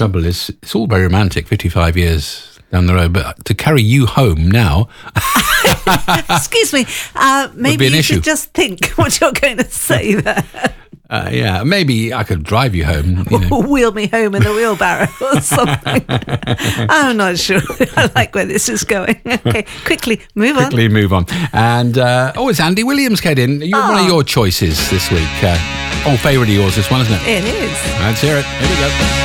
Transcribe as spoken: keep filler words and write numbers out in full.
trouble is, it's all very romantic, fifty-five years down the road, but to carry you home now... Excuse me, uh, maybe you issue. should just think what you're going to say there. Uh, yeah, maybe I could drive you home. You know. Or wheel me home in the wheelbarrow or something. I'm not sure. I like where this is going. Okay, quickly, move on. Quickly move on. And, uh, oh, it's Andy Williams, Kedin. You're Oh. one of your choices this week. Uh, oh, favourite of yours, this one, isn't it? It is. Let's hear it. Here we go.